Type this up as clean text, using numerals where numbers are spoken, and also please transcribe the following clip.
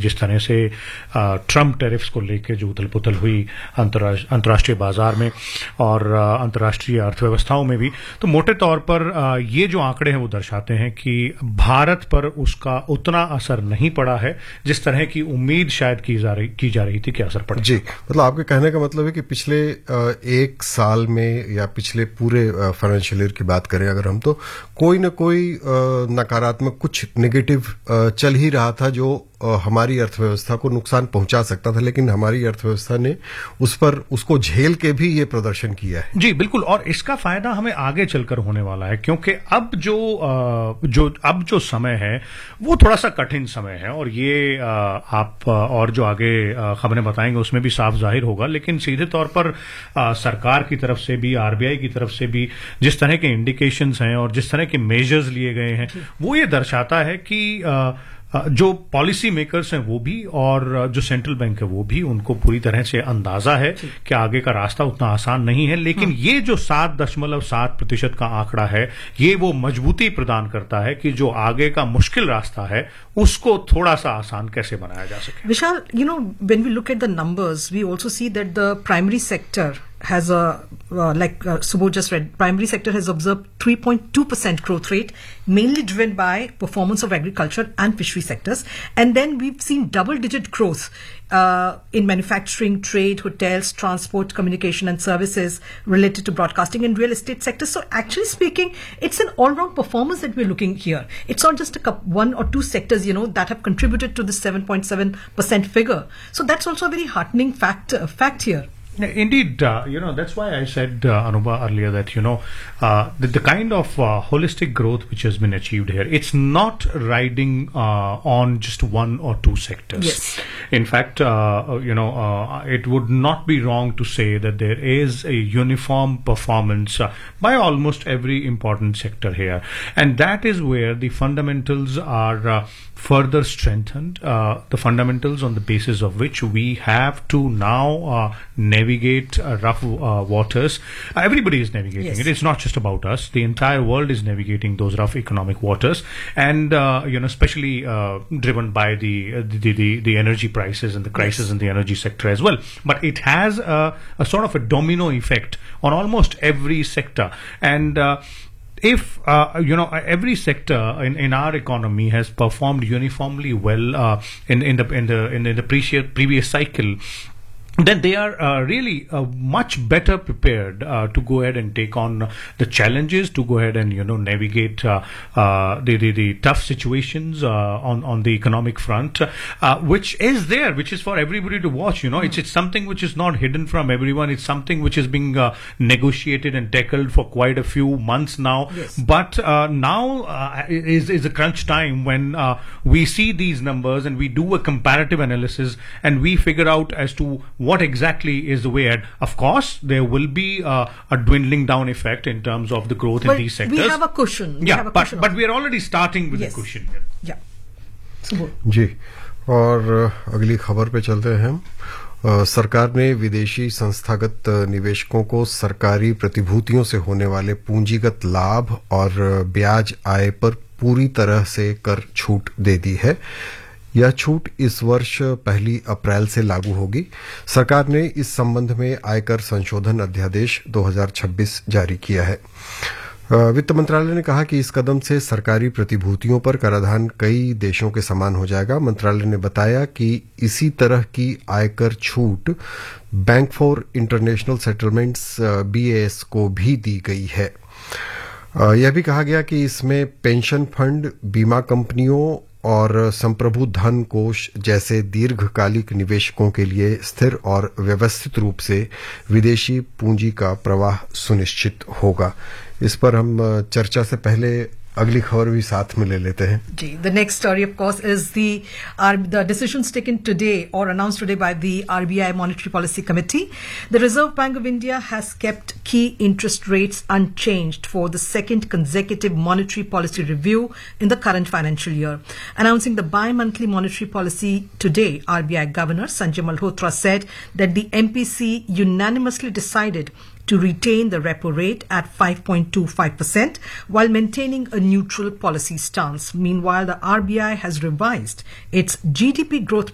जिस तरह से ट्रम्प टैरिफ्स को लेकर जो उथल पुथल हुई अंतर्राष्ट्रीय बाजार में और अंतर्राष्ट्रीय अर्थव्यवस्थाओं में भी, तो मोटे तौर पर ये जो आंकड़े हैं वो दर्शाते हैं कि भारत पर उसका उतना असर नहीं पड़ा है जिस तरह की उम्मीद शायद की जा रही थी कि असर पड़े। जी, मतलब आपके कहने का मतलब है कि पिछले एक साल में या पिछले पूरे फाइनेंशियल ईयर की बात करें अगर हम, तो कोई न कोई नकारात्मक कुछ नेगेटिव चल ही रहा था जो हमारी अर्थव्यवस्था को नुकसान पहुंचा सकता था, लेकिन हमारी अर्थव्यवस्था ने उसको झेल के भी ये प्रदर्शन किया है। जी बिल्कुल, और इसका फायदा हमें आगे चलकर होने वाला है, क्योंकि अब जो समय है वो थोड़ा सा कठिन समय है, और ये आप और जो आगे खबरें बताएंगे उसमें भी साफ जाहिर होगा। लेकिन सीधे तौर पर सरकार की तरफ से भी, आरबीआई की तरफ से भी जिस तरह के इंडिकेशंस हैं और जिस तरह के मेजर्स लिए गए हैं, वो ये दर्शाता है कि जो पॉलिसी मेकर्स हैं वो भी और जो सेंट्रल बैंक है वो भी, उनको पूरी तरह से अंदाजा है कि आगे का रास्ता उतना आसान नहीं है। लेकिन ये जो 7.7% का आंकड़ा है, ये वो मजबूती प्रदान करता है कि जो आगे का मुश्किल रास्ता है उसको थोड़ा सा आसान कैसे बनाया जा सके। Vishal, when we look at the numbers, we also see that the primary sector has like Subodh just read, primary sector has observed 3.2% growth rate, mainly driven by performance of agriculture and fishery sectors. And then we've seen double-digit growth in manufacturing, trade, hotels, transport, communication and services related to broadcasting and real estate sectors. So actually speaking, it's an all-round performance that we're looking here. It's not just one or two sectors, that have contributed to the 7.7% figure. So that's also a very heartening fact here. Indeed, that's why I said, Anuba, earlier that, the kind of holistic growth which has been achieved here, it's not riding on just one or two sectors. Yes. In fact, it would not be wrong to say that there is a uniform performance by almost every important sector here. And that is where the fundamentals are further strengthened, the fundamentals on the basis of which we have to now navigate rough waters. Everybody is navigating Yes. it. It's not just about us. The entire world is navigating those rough economic waters, and especially driven by the energy prices and the crisis in the energy sector as well. But it has a sort of a domino effect on almost every sector, and if every sector in our economy has performed uniformly well in the previous cycle, then they are really much better prepared to go ahead and take on the challenges, to go ahead and navigate the tough situations on the economic front, which is for everybody to watch. It's something which is not hidden from everyone. It's something which is being negotiated and tackled for quite a few months now. Yes. But now is a crunch time when we see these numbers and we do a comparative analysis and we figure out as to what exactly is the way ahead. Of course, there will be a dwindling down effect in terms of the growth in these sectors. We have a cushion. But we are already starting with the cushion. Yeah. Subodh. जी, और अगली खबर पे चलते हैं हम। सरकार ने विदेशी संस्थागत निवेशकों को सरकारी प्रतिभूतियों से होने वाले पूंजीगत लाभ और ब्याज आय पर पूरी तरह से कर छूट दे दी है। यह छूट इस वर्ष 1 अप्रैल से लागू होगी। सरकार ने इस संबंध में आयकर संशोधन अध्यादेश 2026 जारी किया है। वित्त मंत्रालय ने कहा कि इस कदम से सरकारी प्रतिभूतियों पर कराधान कई देशों के समान हो जाएगा। मंत्रालय ने बताया कि इसी तरह की आयकर छूट bank for international settlements BIS को भी दी गई है। यह भी कहा गया कि इसमें पेंशन फंड, बीमा कंपनियों और संप्रभु धन कोष जैसे दीर्घकालिक निवेशकों के लिए स्थिर और व्यवस्थित रूप से विदेशी पूंजी का प्रवाह सुनिश्चित होगा। इस पर हम चर्चा से पहले अगली खबर भी साथ में ले लेते हैं। जी, the next story of course is the decisions taken today or announced today by the RBI Monetary Policy Committee. The Reserve Bank of India has kept key interest rates unchanged for the second consecutive monetary policy review in the current financial year. Announcing the bi-monthly monetary policy today, RBI Governor Sanjay Malhotra said that the MPC unanimously decided to retain the repo rate at 5.25% while maintaining a neutral policy stance. Meanwhile, the RBI has revised its GDP growth